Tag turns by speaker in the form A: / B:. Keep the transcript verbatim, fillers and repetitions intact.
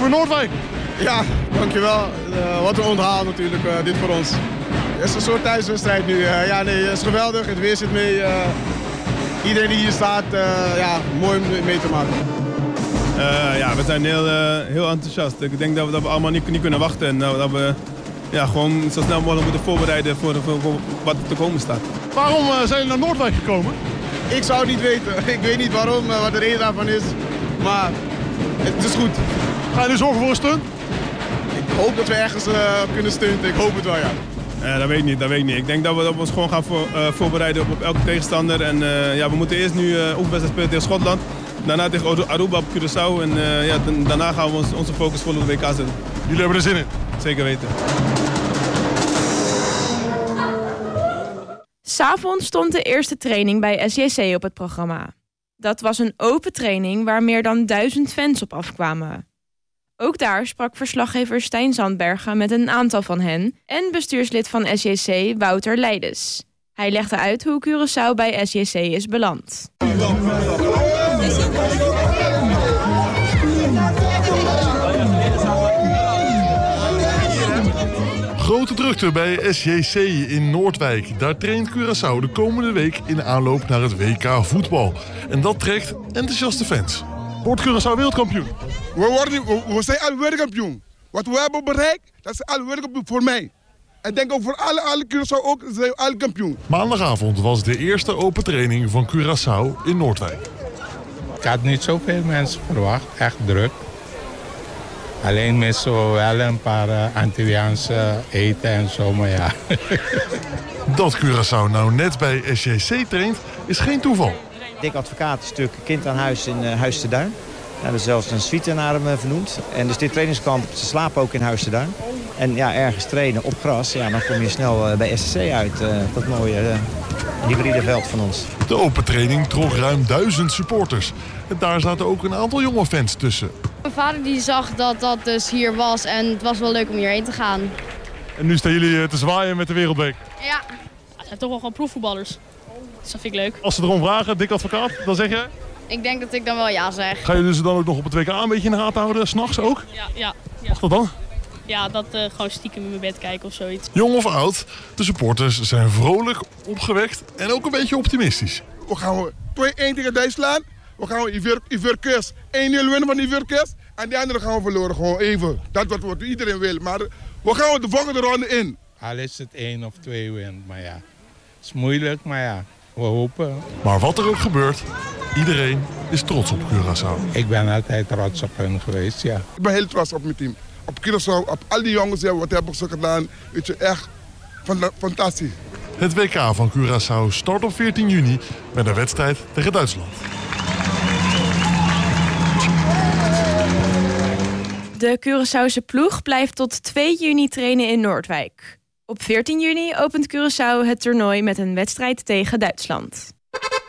A: welkom in Noordwijk.
B: Ja, dankjewel. Uh, wat een onthaal natuurlijk, uh, dit voor ons. Het is een soort thuiswedstrijd nu. Uh, ja, nee, het is geweldig. Het weer zit mee. Uh, iedereen die hier staat, uh, ja, mooi om mee te maken.
C: Uh, ja, we zijn heel, uh, heel enthousiast. Ik denk dat we, dat we allemaal niet, niet kunnen wachten. En dat we ja, gewoon zo snel mogelijk moeten voorbereiden voor, voor, voor wat er te komen staat.
A: Waarom uh, zijn jullie naar Noordwijk gekomen?
B: Ik zou het niet weten. Ik weet niet waarom, uh, wat de reden daarvan is. Maar het is goed.
A: Ga je nu zorgen voor een stunt?
B: Ik hoop dat we ergens uh, kunnen stunten. Ik hoop het wel, ja.
C: Uh, dat weet ik niet, dat weet ik niet. Ik denk dat we, dat we ons gewoon gaan voor, uh, voorbereiden op, op elke tegenstander. En uh, ja, we moeten eerst nu uh, oefenwedstrijd spelen tegen Schotland. Daarna tegen Aruba op Curaçao. En uh, ja, daarna gaan we ons, onze focus vol op de W K zetten.
A: Jullie hebben er zin in?
C: Zeker weten.
D: 'S'avonds stond de eerste training bij S J C op het programma. Dat was een open training waar meer dan duizend fans op afkwamen. Ook daar sprak verslaggever Stijn Zandbergen met een aantal van hen en bestuurslid van S J C Wouter Leides. Hij legde uit hoe Curaçao bij S J C is beland.
A: Grote drukte bij S J C in Noordwijk. Daar traint Curaçao de komende week in aanloop naar het W K voetbal. En dat trekt enthousiaste fans. Wordt Curaçao wereldkampioen?
E: We, worden, we, we zijn al wereldkampioen. Wat we hebben bereikt, dat is al wereldkampioen voor mij. En denk ook voor alle, alle Curaçao ook, zijn we al kampioen.
A: Maandagavond was de eerste open training van Curaçao in Noordwijk.
F: Ik had niet zoveel mensen verwacht, echt druk. Alleen missen we wel een paar uh, Antilliaanse eten en zo, maar ja.
A: Dat Curaçao nou net bij S J C traint, is geen toeval.
G: Dick Advocaat, stuk kind aan huis in uh, Huis te Duin. We hebben zelfs een suite naar hem uh, vernoemd. En dus dit trainingskamp, ze slapen ook in Huis te Duin. En ja, ergens trainen op gras, ja, dan kom je snel uh, bij S J C uit. Uh, dat mooie uh, hybride veld van ons.
A: De open training trok ruim duizend supporters. En daar zaten ook een aantal jonge fans tussen.
H: Mijn vader die zag dat dat dus hier was en het was wel leuk om hierheen te gaan.
A: En nu staan jullie te zwaaien met de Wereldbeker.
H: Ja. Het zijn toch wel gewoon proefvoetballers. Dus dat vind ik leuk.
A: Als ze erom vragen, Dick Advocaat, dan zeg jij?
H: Ik denk dat ik dan wel ja zeg.
A: Ga je dus dan ook nog op het W K een beetje in de gaten houden, 's nachts ook?
H: Ja, ja. ja.
A: Wat dan?
H: Ja, dat uh, gewoon stiekem in mijn bed kijken of zoiets.
A: Jong of oud, de supporters zijn vrolijk, opgewekt en ook een beetje optimistisch.
E: We gaan twee-één tegen Duitsland. We gaan Ivoorkust één nul winnen van Ivoorkust. En die andere gaan we verloren, gewoon even. Dat is wat iedereen wil. Maar we gaan de volgende ronde in.
F: Al is het één of twee win, maar ja. Het is moeilijk, maar ja, we hopen.
A: Maar wat er ook gebeurt, iedereen is trots op Curaçao.
F: Ik ben altijd trots op hen geweest, ja.
E: Ik ben heel trots op mijn team. Op Curaçao, op al die jongens, wat hebben ze gedaan. Weet je, echt fantastisch.
A: Het W K van Curaçao start op veertien juni met een wedstrijd tegen Duitsland.
D: De Curaçaose ploeg blijft tot twee juni trainen in Noordwijk. Op veertien juni opent Curaçao het toernooi met een wedstrijd tegen Duitsland.